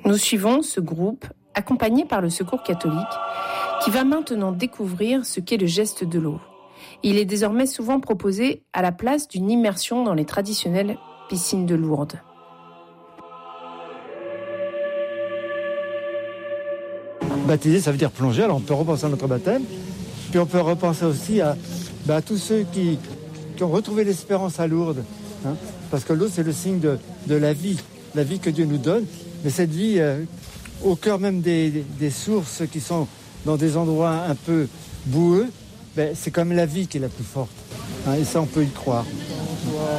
Nous suivons ce groupe, accompagné par le Secours catholique, qui va maintenant découvrir ce qu'est le geste de l'eau. Il est désormais souvent proposé à la place d'une immersion dans les traditionnelles piscines de Lourdes. Baptiser, ça veut dire plonger, alors on peut repenser à notre baptême, puis on peut repenser aussi à tous ceux qui ont retrouvé l'espérance à Lourdes, parce que l'eau c'est le signe de la vie que Dieu nous donne, mais cette vie au cœur même des sources qui sont dans des endroits un peu boueux, c'est comme la vie qui est la plus forte, et ça on peut y croire.